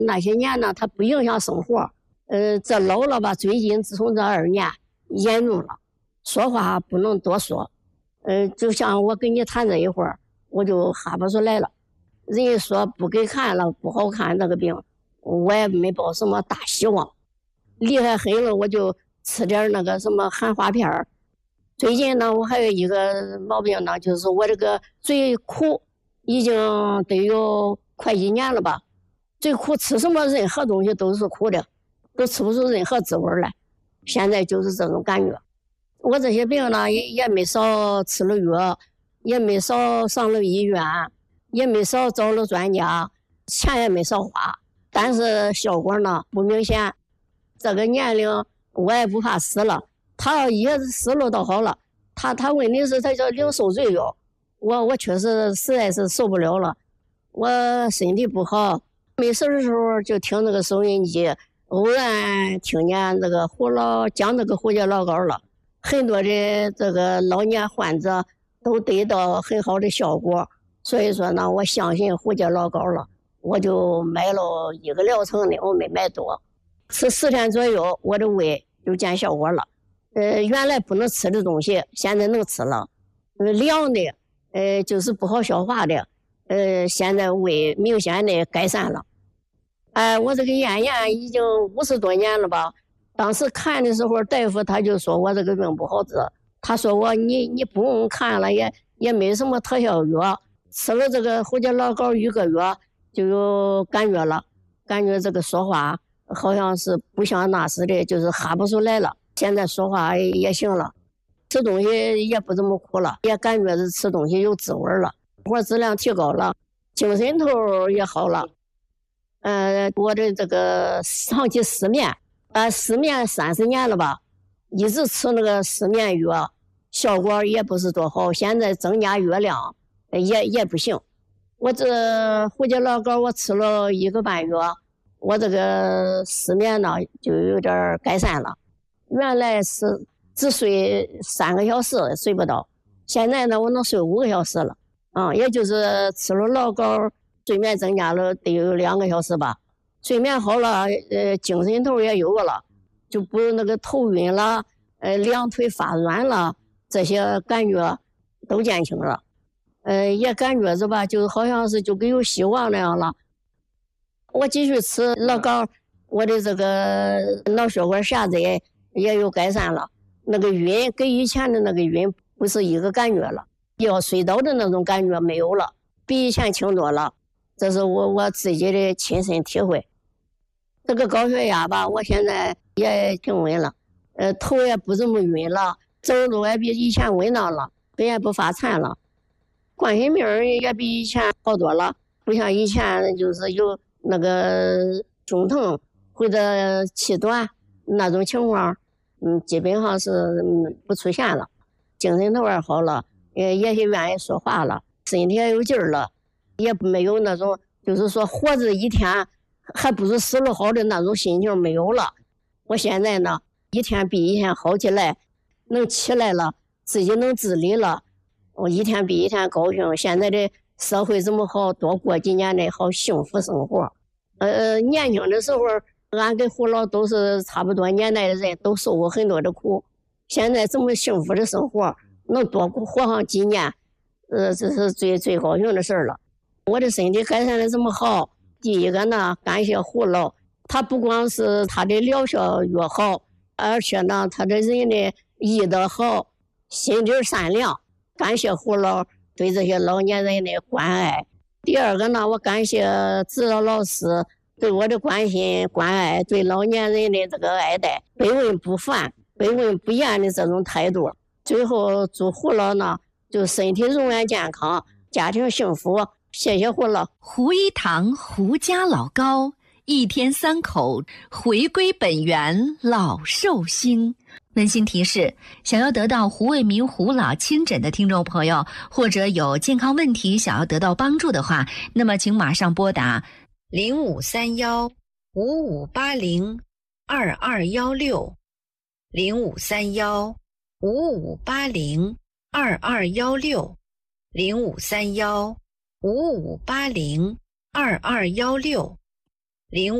那些年呢，它不影响生活。这老了吧，最近自从这2年严重了，说话不能多说。就像我跟你谈这一会儿，我就哈不出来了。人家说不给看了，不好看那个病，我也没抱什么大希望。厉害狠了，我就吃点那个什么含化片儿。最近呢，我还有一个毛病呢，就是我这个嘴苦，已经得有快1年了吧。嘴苦，吃什么任何东西都是苦的，都吃不出任何滋味来。现在就是这种感觉。我这些病呢，也没少吃了药，也没少上了医院，也没少找了专家，钱也没少花，但是效果呢不明显。这个年龄我也不怕死了，他也死了倒好了。他问题是他叫零受罪药，我确实实在是受不了了。我身体不好，没事的时候就听那个收音机，偶然听见这个讲那个胡椒老膏了，很多的这个老年患者都得到很好的效果，所以说呢，我相信胡椒老膏了，我就买了1个疗程的，我没买多，吃10天左右，我的胃就见效果了。原来不能吃的东西，现在能吃了。凉的，就是不好消化的，现在胃明显的改善了。我这个咽炎已经50多年了吧。当时看的时候，大夫他就说我这个病不好治，他说你不用看了，也没什么特效药，吃了这个胡椒老膏1个月就有感觉了，感觉这个说话好像是不像那时的，就是哈不出来了。现在说话也行了，吃东西也不怎么苦了，也感觉是吃东西有滋味了，活质量提高了，精神头也好了。我的这个长期失眠，失眠30年了吧，一直吃那个失眠药，效果也不是多好。现在增加药量也不行。我这胡椒老膏我吃了1个半月，我这个失眠呢就有点改善了。原来是只睡3个小时睡不到，现在呢我能睡5个小时了。也就是吃了老膏，睡眠增加了得有2个小时吧。睡眠好了，精神头也有了，就不那个头晕了，两腿发软了，这些感觉都减轻了。也感觉着吧，就好像是就跟有希望那样了。我继续吃老膏，我的这个脑血管狭窄也有改善了，那个晕跟以前的那个晕不是一个感觉了，要睡着的那种感觉没有了，比以前轻多了。这是我自己的亲身体会。这个高血压吧，我现在也挺稳了，头也不这么晕了，走路也比以前稳当了，腿也不发颤了，冠心病也比以前好多了，不像以前就是有那个胸疼或者气短那种情况，基本上是不出现了，精神头也好了，也是愿意说话了，身体也有劲儿了，也没有那种就是说活着一天还不如死了好的那种心情没有了。我现在呢，一天比一天好起来，能起来了，自己能自理了，我一天比一天高兴。现在的社会这么好，多过几年的好幸福生活。年轻的时候，俺跟胡老都是差不多年代的人，都受过很多的苦。现在这么幸福的生活，能多活上几年，这是最高兴的事了。我的身体改善的这么好，第一个呢，感谢胡老，他不光是他的疗效越好，而且呢，他的人的医德好，心地善良。感谢胡老对这些老年人的关爱。第二个呢，我感谢指导老师对我的关心关爱，对老年人的这个爱戴，不问不烦，不问不厌的这种态度。最后祝胡老呢，就身体永远健康，家庭幸福。谢谢胡老。 胡一堂胡家老高，一天3口，回归本源，老寿星。温馨提示：想要得到胡卫民胡老亲诊的听众朋友，或者有健康问题想要得到帮助的话，那么请马上拨打0531-5580-2216 0531-5580-2216 0531-5580-2216 05。